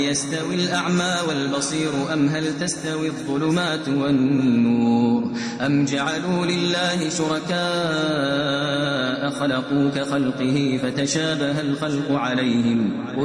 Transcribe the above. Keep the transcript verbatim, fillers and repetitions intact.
يستوي الأعمى والبصير أم هل تستوي الظلمات والنور أم جعلوا لله شركاء خلقوا كخلقه فتشابه الخلق عليهم